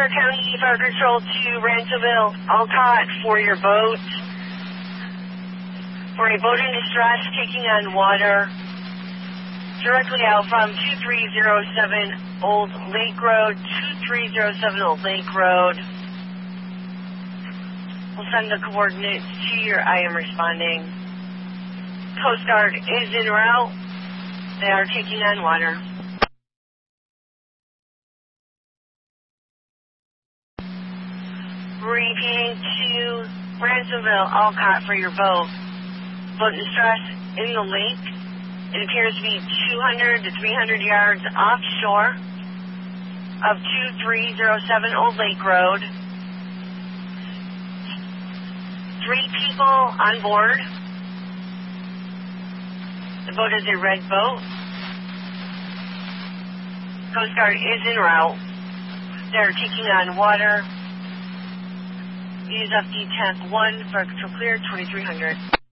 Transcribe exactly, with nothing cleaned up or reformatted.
Stark County Fire Control to Ransomville, Alcott for your boat. For a boat in distress taking on water directly out from two three zero seven Old Lake Road, two three zero seven Old Lake Road. We'll send the coordinates to your I am responding. Coast Guard is en route. They are taking on water. Repeating to Ransomville, Alcott for your boat. Boat in distress in the lake. It appears to be two hundred to three hundred yards offshore of two three zero seven Old Lake Road. Three people on board. The boat is a red boat. Coast Guard is en route. They're taking on water. Use F D tank one for control clear, twenty-three hundred.